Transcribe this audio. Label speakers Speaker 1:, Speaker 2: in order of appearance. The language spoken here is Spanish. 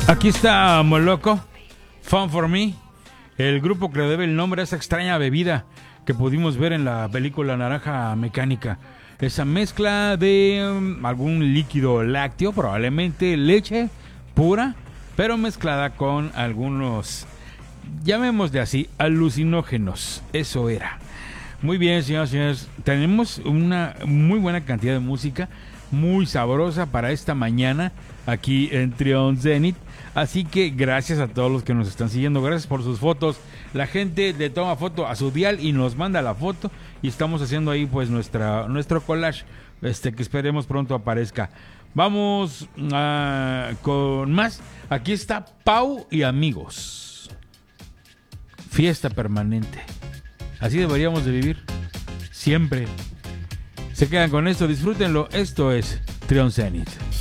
Speaker 1: Aquí está Moloco, Fun for Me, el grupo que le debe el nombre a esa extraña bebida que pudimos ver en la película Naranja Mecánica. Esa mezcla de algún líquido lácteo, probablemente leche pura, pero mezclada con algunos, llamémosle así, alucinógenos. Eso era. Muy bien, señoras y señores, tenemos una muy buena cantidad de música, muy sabrosa para esta mañana aquí en Trion Zenith. Así que gracias a todos los que nos están siguiendo, gracias por sus fotos. La gente le toma foto a su dial y nos manda la foto y estamos haciendo ahí pues nuestro collage, que esperemos pronto aparezca. Vamos con más. Aquí está Pau y amigos. Fiesta permanente. Así deberíamos de vivir siempre. Se quedan con esto, disfrútenlo. Esto es Trion Zenith.